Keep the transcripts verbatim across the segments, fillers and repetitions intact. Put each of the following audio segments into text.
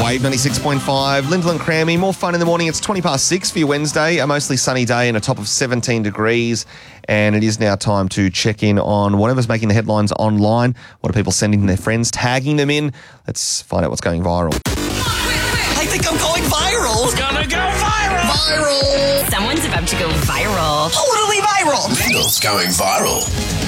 Wave ninety-six point five, Lyndall and Crammy, more fun in the morning. It's twenty past six for your Wednesday, a mostly sunny day and a top of seventeen degrees. And it is now time to check in on whatever's making the headlines online. What are people sending their friends, tagging them in? Let's find out what's going viral. I think I'm going viral. It's gonna go viral. Viral. Someone's about to go viral. Totally viral. Lyndall's going viral.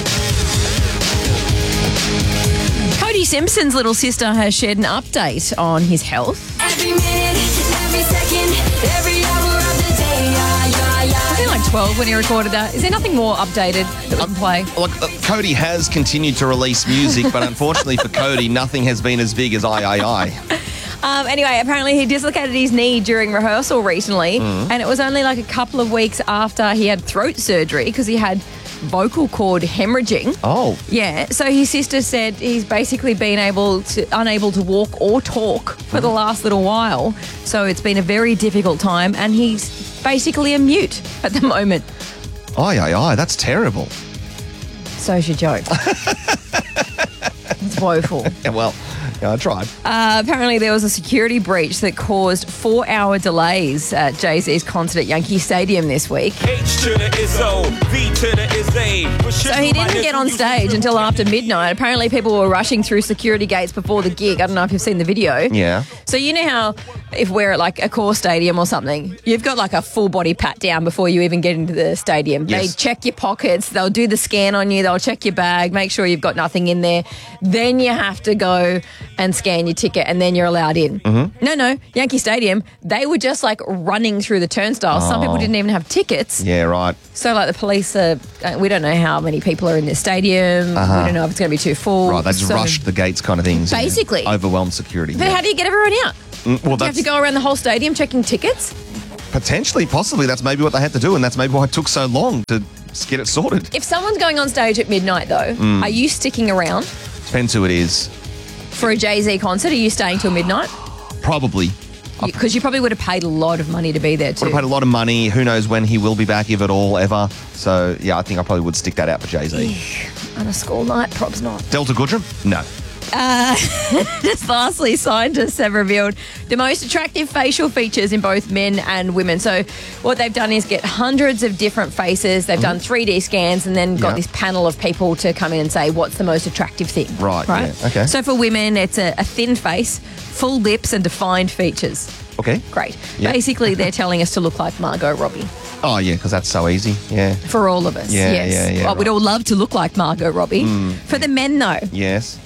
Cody Simpson's little sister has shared an update on his health. Every minute, every second, every hour of the day, yeah, yeah, yeah. Was he like twelve when he recorded that? Is there nothing more updated that we can play? Look, uh, Cody has continued to release music, but unfortunately for Cody, nothing has been as big as I, I, I. Um, anyway, apparently he dislocated his knee during rehearsal recently, Mm. and it was only like a couple of weeks after he had throat surgery because he had vocal cord hemorrhaging. Oh. Yeah, so his sister said he's basically been able to unable to walk or talk for the last little while. So it's been a very difficult time, and he's basically a mute at the moment. Aye, aye, aye, that's terrible. So's your joke. It's woeful. Yeah, well, yeah, I tried. Uh, apparently there was a security breach that caused four-hour delays at Jay-Z's concert at Yankee Stadium this week. H to the is O, V to the is A. So he didn't get on stage until after midnight. Apparently people were rushing through security gates before the gig. I don't know if you've seen the video. Yeah. So you know how if we're at like a core stadium or something, you've got like a full body pat down before you even get into the stadium. Yes. They check your pockets, they'll do the scan on you, they'll check your bag, make sure you've got nothing in there. Then you have to go and scan your ticket and then you're allowed in. Mm-hmm. No, no, Yankee Stadium, they were just like running through the turnstiles. Some people didn't even have tickets. Yeah, right. So like the police are, uh, we don't know how many people are in this stadium. Uh-huh. We don't know if it's going to be too full. Right, they just So- rushed the gates kind of things. Basically. Yeah. Overwhelmed security. But yeah. how do you get everyone out? Mm, well, Do you have that's to go around the whole stadium checking tickets? potentially, possibly, that's maybe what they had to do, and that's maybe why it took so long to s- get it sorted. If someone's going on stage at midnight, though, Mm. are you sticking around Depends who it is. for a Jay-Z concert? Are you staying till midnight? Probably. Because you probably would have paid a lot of money to be there too. Would have paid a lot of money. Who knows when he will be back, if at all, ever. So, yeah, I think I probably would stick that out for Jay-Z. On a school night, probs not. Delta Goodrum? No. Just lastly, scientists have revealed the most attractive facial features in both men and women. So what they've done is get hundreds of different faces. They've done three D scans and then got Yeah. this panel of people to come in and say what's the most attractive thing. Right, Right. yeah, okay. So for women, it's a, a thin face, full lips and defined features. Okay. Great. Yeah. Basically, they're telling us to look like Margot Robbie. Oh, yeah, because that's so easy. Yeah. For all of us, Yeah, yes. yeah, yeah, Well, we'd right. all love to look like Margot Robbie. For the men, though, Yes.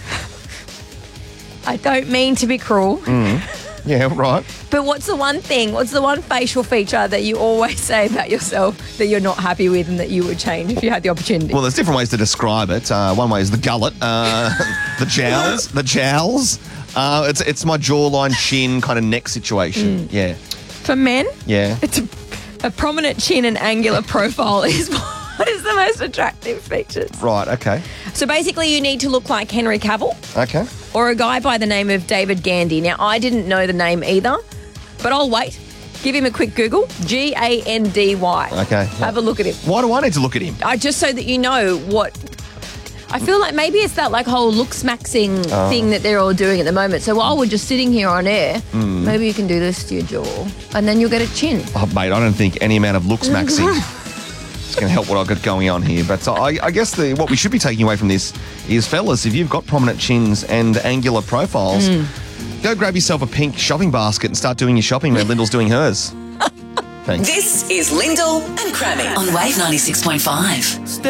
I don't mean to be cruel, Yeah, right. but what's the one thing, what's the one facial feature that you always say about yourself that you're not happy with and that you would change if you had the opportunity? Well, there's different ways to describe it. Uh, one way is the gullet, uh, the jowls, the jowls. Uh, it's it's my jawline, chin, kind of neck situation. Yeah, For men, yeah. it's a, a prominent chin and angular profile is what is the most attractive features. Right. Okay. So basically, you need to look like Henry Cavill Okay. or a guy by the name of David Gandy. Now, I didn't know the name either, but I'll wait. Give him a quick Google. G A N D Y. Okay. Have a look at him. Why do I need to look at him? I just so that you know what. I feel like maybe it's that like whole looks maxing Oh. thing that they're all doing at the moment. So while we're just sitting here on air, Hmm. maybe you can do this to your jaw, and then you'll get a chin. Oh, mate, I don't think any amount of looks maxing is going to help what I've got going on here. But uh, I, I guess the what we should be taking away from this is, fellas, if you've got prominent chins and angular profiles, go grab yourself a pink shopping basket and start doing your shopping where Lyndall's doing hers. Thanks. This is Lyndall and Crammy on Wave ninety-six point five.